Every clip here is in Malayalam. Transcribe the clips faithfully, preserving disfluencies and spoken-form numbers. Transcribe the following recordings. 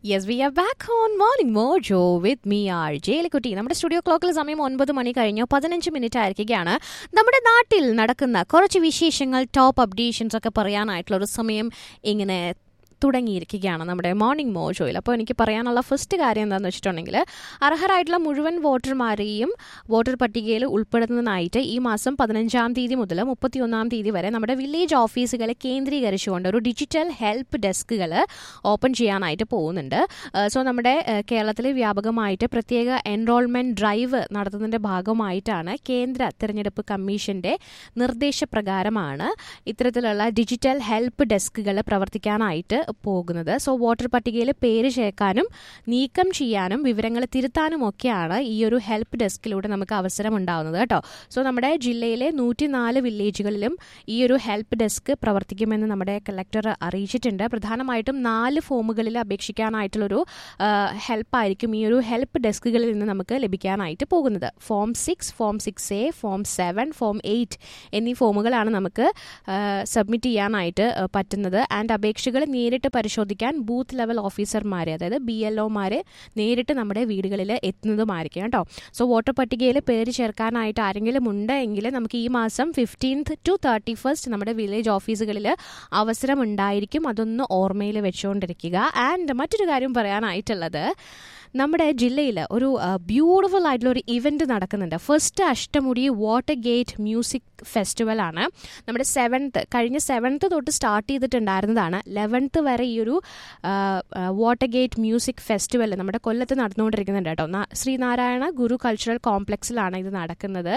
Yes, we are back on Morning Mojo with me, R J Likutti. നമ്മുടെ സ്റ്റുഡിയോ ക്ലോക്കിൽ സമയം ഒൻപത് മണി കഴിഞ്ഞു പതിനഞ്ച് മിനിറ്റ് ആയിരിക്കുകയാണ്. നമ്മുടെ നാട്ടിൽ നടക്കുന്ന കുറച്ച് വിശേഷങ്ങൾ, ടോപ്പ് അപ്ഡേഷൻസ് ഒക്കെ പറയാനായിട്ടുള്ള ഒരു സമയം ഇങ്ങനെ തുടങ്ങിയിരിക്കുകയാണ് നമ്മുടെ മോർണിംഗ് മോജോയിൽ. അപ്പോൾ എനിക്ക് പറയാനുള്ള ഫസ്റ്റ് കാര്യം എന്താണെന്ന് വെച്ചിട്ടുണ്ടെങ്കിൽ, അർഹരായിട്ടുള്ള മുഴുവൻ വോട്ടർമാരെയും വോട്ടർ പട്ടികയിൽ ഉൾപ്പെടുത്തുന്നതിനായിട്ട് ഈ മാസം പതിനഞ്ചാം തീയതി മുതൽ മുപ്പത്തിയൊന്നാം തീയതി വരെ നമ്മുടെ വില്ലേജ് ഓഫീസുകളെ കേന്ദ്രീകരിച്ചുകൊണ്ട് ഒരു ഡിജിറ്റൽ ഹെൽപ്പ് ഡെസ്കുകൾ ഓപ്പൺ ചെയ്യാനായിട്ട് പോകുന്നുണ്ട്. സോ നമ്മുടെ കേരളത്തിൽ വ്യാപകമായിട്ട് പ്രത്യേക എൻറോൾമെൻറ്റ് ഡ്രൈവ് നടത്തുന്നതിൻ്റെ ഭാഗമായിട്ടാണ് കേന്ദ്ര തിരഞ്ഞെടുപ്പ് കമ്മീഷൻ്റെ നിർദ്ദേശപ്രകാരമാണ് ഇത്തരത്തിലുള്ള ഡിജിറ്റൽ ഹെൽപ്പ് ഡെസ്കുകൾ പ്രവർത്തിക്കാനായിട്ട് പോകുന്നത്. സോ വോട്ടർ പട്ടികയിൽ പേര് ചേർക്കാനും നീക്കം ചെയ്യാനും വിവരങ്ങൾ തിരുത്താനും ഒക്കെയാണ് ഈ ഒരു ഹെൽപ്പ് ഡെസ്കിലൂടെ നമുക്ക് അവസരം ഉണ്ടാവുന്നത് കേട്ടോ. സോ നമ്മുടെ ജില്ലയിലെ നൂറ്റിനാല് വില്ലേജുകളിലും ഈ ഒരു ഹെൽപ്പ് ഡെസ്ക് പ്രവർത്തിക്കുമെന്ന് നമ്മുടെ കളക്ടർ അറിയിച്ചിട്ടുണ്ട്. പ്രധാനമായിട്ടും നാല് ഫോമുകളിൽ അപേക്ഷിക്കാനായിട്ടുള്ളൊരു ഹെൽപ്പായിരിക്കും ഈ ഒരു ഹെൽപ്പ് ഡെസ്കുകളിൽ നിന്ന് നമുക്ക് ലഭിക്കാനായിട്ട് പോകുന്നത്. Form six, form six A, form seven, form eight എന്നീ ഫോമുകളാണ് നമുക്ക് സബ്മിറ്റ് ചെയ്യാനായിട്ട് പറ്റുന്നത്. ആൻഡ് അപേക്ഷകൾ നേരിട്ട് പരിശോധിക്കാൻ ബൂത്ത് ലെവൽ ഓഫീസർമാരെ, അതായത് ബി എൽ ഒമാരെ നേരിട്ട് നമ്മുടെ വീടുകളിൽ എത്തുന്നതുമായിരിക്കും കേട്ടോ. സോ വോട്ടർ പട്ടികയിൽ പേര് ചേർക്കാനായിട്ട് ആരെങ്കിലും ഉണ്ടെങ്കിൽ നമുക്ക് ഈ മാസം ഫിഫ്റ്റീൻത്ത് ടു തേർട്ടി ഫസ്റ്റ് നമ്മുടെ വില്ലേജ് ഓഫീസുകളിൽ അവസരം ഉണ്ടായിരിക്കും. അതൊന്ന് ഓർമ്മയിൽ വെച്ചുകൊണ്ടിരിക്കുക. ആൻഡ് മറ്റൊരു കാര്യം പറയാനായിട്ടുള്ളത്, നമ്മുടെ ജില്ലയിൽ ഒരു ബ്യൂട്ടിഫുൾ ആയിട്ടുള്ള ഒരു ഇവൻറ്റ് നടക്കുന്നുണ്ട്. First Ashtamudi water gate music festival ആണ്. നമ്മുടെ സെവൻത്ത് കഴിഞ്ഞ സെവൻത്ത് തൊട്ട് സ്റ്റാർട്ട് ചെയ്തിട്ടുണ്ടായിരുന്നതാണ്. ലെവൻത്ത് വരെ ഈ ഒരു വാട്ടർ ഗേറ്റ് മ്യൂസിക് ഫെസ്റ്റിവൽ നമ്മുടെ കൊല്ലത്ത് നടന്നുകൊണ്ടിരിക്കുന്നുണ്ട് കേട്ടോ. ശ്രീനാരായണ ഗുരു കൾച്ചറൽ കോംപ്ലക്സിലാണ് ഇത് നടക്കുന്നത്.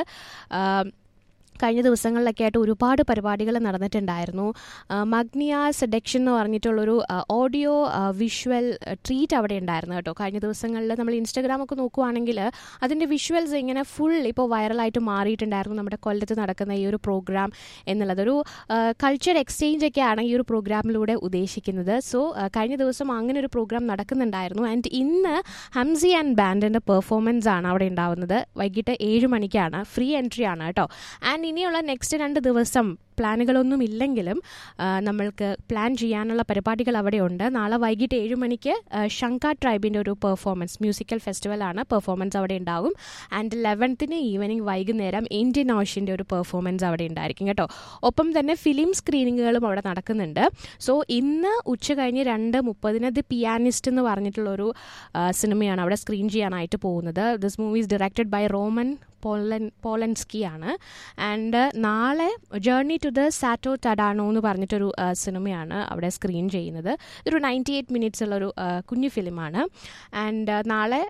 കഴിഞ്ഞ ദിവസങ്ങളിലൊക്കെ ആയിട്ട് ഒരുപാട് പരിപാടികൾ നടന്നിട്ടുണ്ടായിരുന്നു. മഗ്നിയ സെഡക്ഷൻ എന്ന് പറഞ്ഞിട്ടുള്ളൊരു ഓഡിയോ വിഷ്വൽ ട്രീറ്റ് അവിടെ ഉണ്ടായിരുന്നു കേട്ടോ. കഴിഞ്ഞ ദിവസങ്ങളിൽ നമ്മൾ ഇൻസ്റ്റാഗ്രാമൊക്കെ നോക്കുവാണെങ്കിൽ അതിൻ്റെ വിഷ്വൽസ് ഇങ്ങനെ ഫുൾ ഇപ്പോൾ വൈറലായിട്ട് മാറിയിട്ടുണ്ടായിരുന്നു നമ്മുടെ കൊല്ലത്ത് നടക്കുന്ന ഈ ഒരു പ്രോഗ്രാം എന്നുള്ളത്. ഒരു കൾച്ചർ എക്സ്ചേഞ്ച് ഒക്കെയാണ് ഈ ഒരു പ്രോഗ്രാമിലൂടെ ഉദ്ദേശിക്കുന്നത്. സോ കഴിഞ്ഞ ദിവസം അങ്ങനെ ഒരു പ്രോഗ്രാം നടക്കുന്നുണ്ടായിരുന്നു. ആൻഡ് ഇന്ന് ഹംസി ആൻഡ് ബാൻഡിൻ്റെ പെർഫോമൻസ് ആണ് അവിടെ ഉണ്ടാവുന്നത്. വൈകിട്ട് ഏഴ് മണിക്കാണ്. ഫ്രീ എൻട്രി ആണ് കേട്ടോ. ആൻഡ് ഇനിയുള്ള നെക്സ്റ്റ് രണ്ട് ദിവസം പ്ലാനുകളൊന്നും ഇല്ലെങ്കിലും നമ്മൾക്ക് പ്ലാൻ ചെയ്യാനുള്ള പരിപാടികൾ അവിടെയുണ്ട്. നാളെ വൈകിട്ട് ഏഴ് മണിക്ക് ശങ്ക ട്രൈബിൻ്റെ ഒരു പെർഫോമൻസ്, മ്യൂസിക്കൽ ഫെസ്റ്റിവലാണ്, പെർഫോമൻസ് അവിടെ ഉണ്ടാവും. ആൻഡ് ലെവൻത്തിന് ഈവനിങ് വൈകുന്നേരം ഇന്ത്യൻ ഓഷ്യൻ്റെ ഒരു പെർഫോമൻസ് അവിടെ ഉണ്ടായിരിക്കും കേട്ടോ. ഒപ്പം തന്നെ ഫിലിം സ്ക്രീനിങ്ങുകളും അവിടെ നടക്കുന്നുണ്ട്. സോ ഇന്ന് ഉച്ച കഴിഞ്ഞ് രണ്ട് മുപ്പതിന് ദി പിയാനിസ്റ്റ് എന്ന് പറഞ്ഞിട്ടുള്ളൊരു സിനിമയാണ് അവിടെ സ്ക്രീൻ ചെയ്യാനായിട്ട് പോകുന്നത്. This movie is directed by Roman pollen പോളൻസ്കി ആണ്. ആൻഡ് നാളെ ജേർണി ടു ദ സാറ്റോ ടഡാനോ എന്ന് പറഞ്ഞിട്ടൊരു സിനിമയാണ് അവിടെ സ്ക്രീൻ ചെയ്യുന്നത്. ഇതൊരു നയൻറ്റി എയ്റ്റ് മിനിറ്റ്സ് ഉള്ളൊരു കുഞ്ഞു ഫിലിമാണ്. ആൻഡ് നാളെ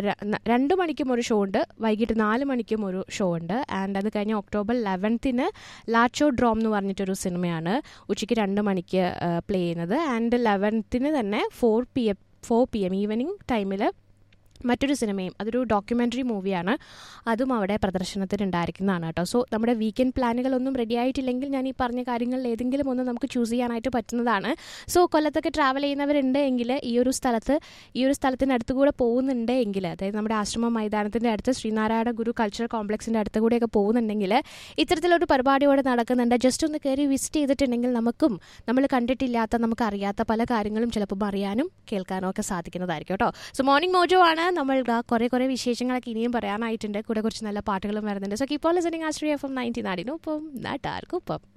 രണ്ട് മണിക്കും ഒരു ഷോ ഉണ്ട്, വൈകിട്ട് നാല് മണിക്കും ഒരു ഷോ ഉണ്ട്. ആൻഡ് അത് കഴിഞ്ഞ് ഒക്ടോബർ ലെവൻത്തിന് ലാച്ചോ ഡ്രോം എന്ന് പറഞ്ഞിട്ടൊരു സിനിമയാണ് ഉച്ചയ്ക്ക് രണ്ട് മണിക്ക് പ്ലേ ചെയ്യുന്നത്. ആൻഡ് ലെവൻത്തിന് തന്നെ four P M four P M evening ടൈമിൽ മറ്റൊരു സിനിമയും, അതൊരു ഡോക്യുമെൻ്ററി മൂവിയാണ്, അതും അവിടെ പ്രദർശനത്തിന് ഉണ്ടായിരിക്കുന്നതാണ് കേട്ടോ. സോ നമ്മുടെ വീക്കെൻഡ് പ്ലാനുകളൊന്നും റെഡി ആയിട്ടില്ലെങ്കിൽ ഞാൻ ഈ പറഞ്ഞ കാര്യങ്ങളിൽ ഏതെങ്കിലും ഒന്ന് നമുക്ക് ചൂസ് ചെയ്യാനായിട്ട് പറ്റുന്നതാണ്. സോ കൊല്ലത്തൊക്കെ ട്രാവൽ ചെയ്യുന്നവരുണ്ട് എങ്കിൽ ഈ ഒരു സ്ഥലത്ത് ഈ ഒരു സ്ഥലത്തിൻ്റെ അടുത്ത് കൂടെ പോകുന്നുണ്ട് എങ്കിൽ, അതായത് നമ്മുടെ ആശ്രമ മൈതാനത്തിൻ്റെ അടുത്ത് ശ്രീനാരായണ ഗുരു കൾച്ചറൽ കോംപ്ലക്സിൻ്റെ അടുത്ത് കൂടെയൊക്കെ പോകുന്നുണ്ടെങ്കിൽ ഇത്തരത്തിലൊരു പരിപാടി അവിടെ നടക്കുന്നുണ്ട്. ജസ്റ്റ് ഒന്ന് കയറി വിസിറ്റ് ചെയ്തിട്ടുണ്ടെങ്കിൽ നമുക്കും നമ്മൾ കണ്ടിട്ടില്ലാത്ത, നമുക്ക് അറിയാത്ത പല കാര്യങ്ങളും ചിലപ്പോൾ അറിയാനും കേൾക്കാനും ഒക്കെ സാധിക്കുന്നതായിരിക്കും കേട്ടോ. സോ മോർണിംഗ് മോജോ ആണ്. നമ്മൾ കുറേ കുറേ വിശേഷങ്ങളൊക്കെ ഇനിയും പറയാനായിട്ടുണ്ട്. കൂടെ കുറച്ച് നല്ല പാട്ടുകളും വരുന്നുണ്ട്. So keep on listening Ashraya F M ninety നാടിനൊപ്പം നാട്ടാർക്കൊപ്പം.